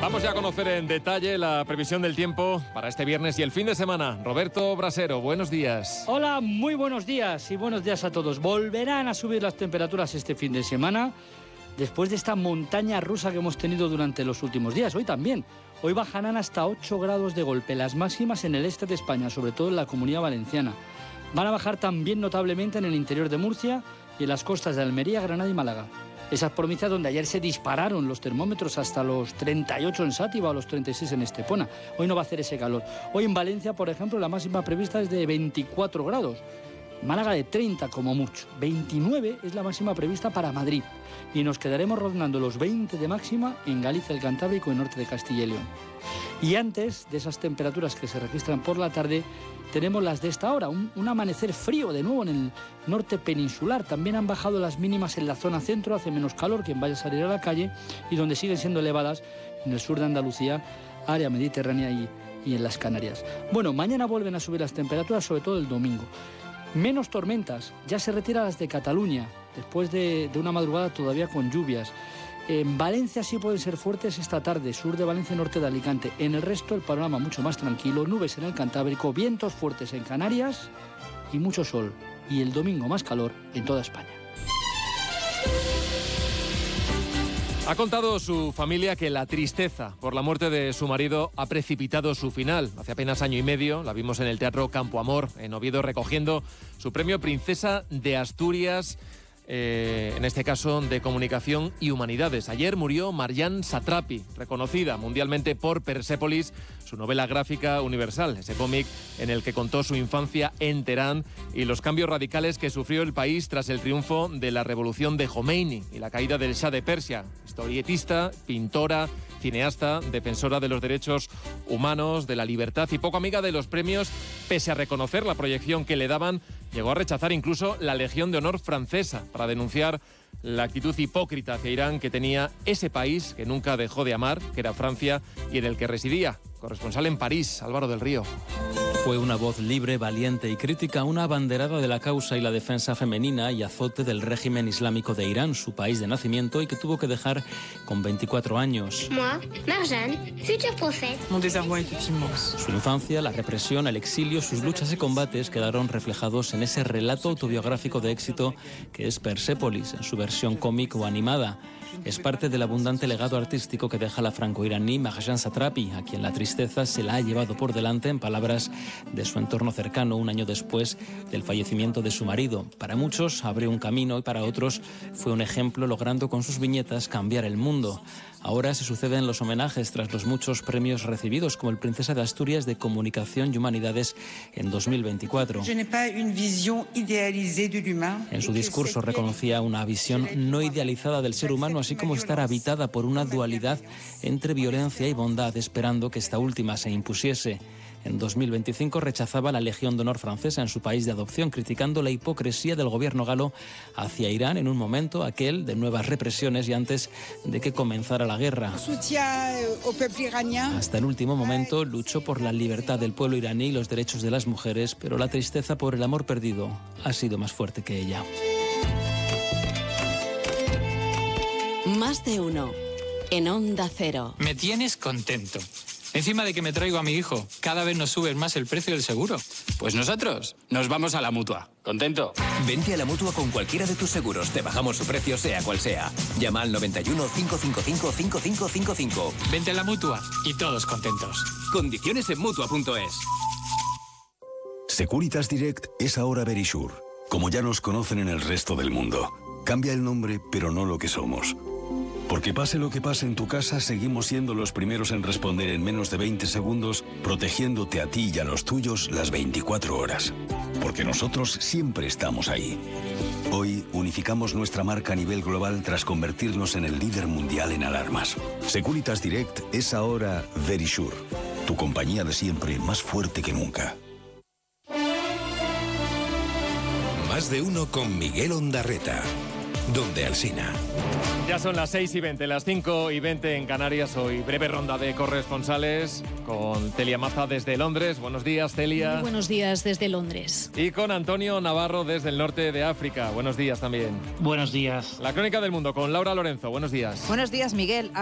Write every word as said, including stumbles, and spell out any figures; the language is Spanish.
Vamos ya a conocer en detalle la previsión del tiempo para este viernes y el fin de semana. Roberto Brasero, buenos días. Hola, muy buenos días y buenos días a todos. Volverán a subir las temperaturas este fin de semana después de esta montaña rusa que hemos tenido durante los últimos días. Hoy también. Hoy bajarán hasta ocho grados de golpe las máximas en el este de España, sobre todo en la Comunidad Valenciana. Van a bajar también notablemente en el interior de Murcia y en las costas de Almería, Granada y Málaga. Esas provincias donde ayer se dispararon los termómetros hasta los treinta y ocho en Sátiva o los treinta y seis en Estepona. Hoy no va a hacer ese calor. Hoy en Valencia, por ejemplo, la máxima prevista es de veinticuatro grados. Málaga de treinta como mucho. veintinueve es la máxima prevista para Madrid. Y nos quedaremos rondando los veinte de máxima en Galicia, el Cantábrico y norte de Castilla y León. Y antes de esas temperaturas que se registran por la tarde, tenemos las de esta hora, un, un amanecer frío de nuevo en el norte peninsular. También han bajado las mínimas en la zona centro, hace menos calor quien vaya a salir a la calle, y donde siguen siendo elevadas en el sur de Andalucía, área mediterránea y, y en las Canarias. Bueno, mañana vuelven a subir las temperaturas, sobre todo el domingo. Menos tormentas, ya se retiran las de Cataluña, después de, de una madrugada todavía con lluvias. En Valencia sí pueden ser fuertes esta tarde, sur de Valencia, norte de Alicante. En el resto el panorama mucho más tranquilo, nubes en el Cantábrico, vientos fuertes en Canarias y mucho sol. Y el domingo más calor en toda España. Ha contado su familia que la tristeza por la muerte de su marido ha precipitado su final. Hace apenas año y medio la vimos en el Teatro Campo Amor, en Oviedo, recogiendo su premio Princesa de Asturias, eh, en este caso de Comunicación y Humanidades. Ayer murió Marjane Satrapi, reconocida mundialmente por Persépolis, su novela gráfica universal, ese cómic en el que contó su infancia en Teherán y los cambios radicales que sufrió el país tras el triunfo de la revolución de Jomeini y la caída del Shah de Persia. Historietista, pintora, cineasta, defensora de los derechos humanos, de la libertad y poco amiga de los premios, pese a reconocer la proyección que le daban, llegó a rechazar incluso la Legión de Honor francesa para denunciar la actitud hipócrita hacia Irán que tenía ese país que nunca dejó de amar, que era Francia, y en el que residía. Corresponsal en París, Álvaro del Río. Fue una voz libre, valiente y crítica, una abanderada de la causa y la defensa femenina y azote del régimen islámico de Irán, su país de nacimiento, y que tuvo que dejar con veinticuatro años. Moi, Marjane, futur prophète. Mon désarroi était inmense. Su infancia, la represión, el exilio, sus luchas y combates quedaron reflejados en ese relato autobiográfico de éxito que es Persépolis, en su versión cómic o animada. Es parte del abundante legado artístico que deja la franco-iraní Marjane Satrapi, a quien la tristeza se la ha llevado por delante, en palabras de su entorno cercano, un año después del fallecimiento de su marido. Para muchos abrió un camino y para otros fue un ejemplo, logrando con sus viñetas cambiar el mundo. Ahora se suceden los homenajes tras los muchos premios recibidos, como el Princesa de Asturias de Comunicación y Humanidades en dos mil veinticuatro. En su discurso reconocía una visión no idealizada del ser humano, así como estar habitada por una dualidad entre violencia y bondad, esperando que esta última se impusiese. En dos mil veinticinco rechazaba la Legión de Honor francesa en su país de adopción, criticando la hipocresía del gobierno galo hacia Irán en un momento aquel de nuevas represiones y antes de que comenzara la guerra. Hasta el último momento luchó por la libertad del pueblo iraní y los derechos de las mujeres, pero la tristeza por el amor perdido ha sido más fuerte que ella. Más de uno en Onda Cero. Me tienes contento. Encima de que me traigo a mi hijo, cada vez nos subes más el precio del seguro. Pues nosotros nos vamos a la Mutua. ¿Contento? Vente a la Mutua con cualquiera de tus seguros. Te bajamos su precio, sea cual sea. Llama al noventa y uno, cinco cinco cinco, cinco cinco cinco cinco. Vente a la Mutua y todos contentos. Condiciones en Mutua punto es. Securitas Direct es ahora Verisure, como ya nos conocen en el resto del mundo. Cambia el nombre, pero no lo que somos. Porque pase lo que pase en tu casa, seguimos siendo los primeros en responder en menos de veinte segundos, protegiéndote a ti y a los tuyos las veinticuatro horas. Porque nosotros siempre estamos ahí. Hoy unificamos nuestra marca a nivel global tras convertirnos en el líder mundial en alarmas. Securitas Direct es ahora Verisure, tu compañía de siempre más fuerte que nunca. Más de uno con Miguel Ondarreta. Donde Alsina. Ya son las seis y veinte, las cinco y veinte en Canarias. Hoy breve ronda de corresponsales con Celia Maza desde Londres. Buenos días, Celia. Muy buenos días desde Londres. Y con Antonio Navarro desde el norte de África. Buenos días también. Buenos días. La crónica del mundo con Laura Lorenzo. Buenos días. Buenos días, Miguel.